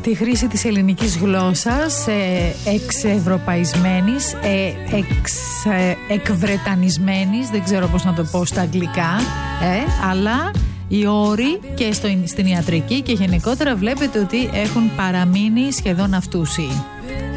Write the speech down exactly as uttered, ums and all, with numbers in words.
τη χρήση της ελληνικής γλώσσας, ε, εξευρωπαϊσμένης, ε, εξ, ε, εκβρετανισμένης, δεν ξέρω πώς να το πω στα αγγλικά, ε, αλλά οι όροι και στο, στην ιατρική και γενικότερα βλέπετε ότι έχουν παραμείνει σχεδόν αυτούσιοι.